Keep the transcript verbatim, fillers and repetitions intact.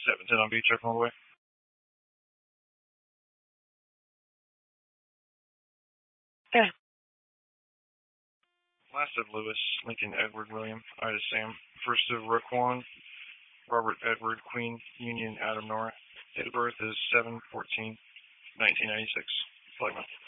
seven ten on beach, open all the way. Yeah. Last of Lewis, Lincoln, Edward, William, Ida, Sam. First of Roquan, Robert, Edward, Queen, Union, Adam, Nora. Date of birth is seven fourteen nineteen ninety-six. Flight